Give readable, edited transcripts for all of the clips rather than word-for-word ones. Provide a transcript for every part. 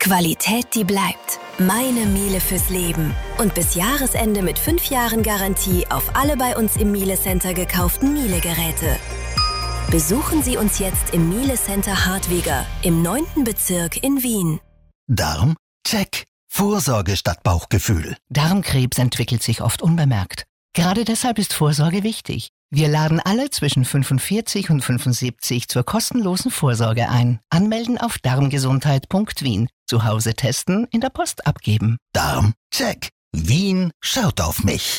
Qualität, die bleibt. Meine Miele fürs Leben. Und bis Jahresende mit 5 Jahren Garantie auf alle bei uns im Miele Center gekauften Miele-Geräte. Besuchen Sie uns jetzt im Miele Center Hartwiger im 9. Bezirk in Wien. Darm? Check. Vorsorge statt Bauchgefühl. Darmkrebs entwickelt sich oft unbemerkt. Gerade deshalb ist Vorsorge wichtig. Wir laden alle zwischen 45 und 75 zur kostenlosen Vorsorge ein. Anmelden auf darmgesundheit.wien. Zu Hause testen, in der Post abgeben. Darm? Check. Wien schaut auf mich.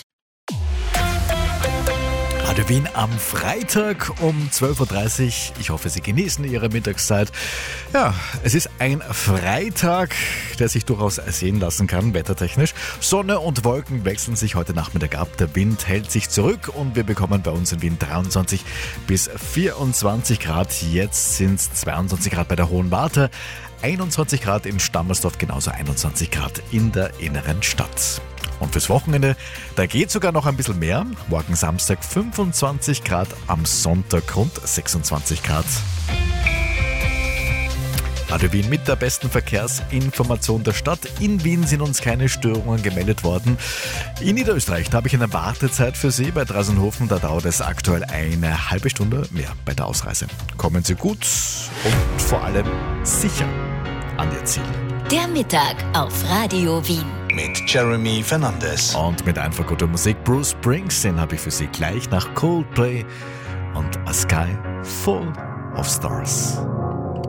Radio Wien am Freitag um 12.30 Uhr. Ich hoffe, Sie genießen Ihre Mittagszeit. Ja, es ist ein Freitag, der sich durchaus sehen lassen kann, wettertechnisch. Sonne und Wolken wechseln sich heute Nachmittag ab. Der Wind hält sich zurück und wir bekommen bei uns in Wien 23 bis 24 Grad. Jetzt sind es 22 Grad bei der Hohen Warte, 21 Grad in Stammersdorf, genauso 21 Grad in der inneren Stadt. Und fürs Wochenende, da geht sogar noch ein bisschen mehr. Morgen Samstag 25 Grad, am Sonntag rund 26 Grad. Radio Wien mit der besten Verkehrsinformation der Stadt. In Wien sind uns keine Störungen gemeldet worden. In Niederösterreich, da habe ich eine Wartezeit für Sie. Bei Dreisenhofen, da dauert es aktuell eine halbe Stunde mehr bei der Ausreise. Kommen Sie gut und vor allem sicher an Ihr Ziel. Der Mittag auf Radio Wien. Mit Jeremy Fernandes. Und mit einfach guter Musik, Bruce Springsteen, habe ich für Sie gleich nach Coldplay und A Sky Full of Stars.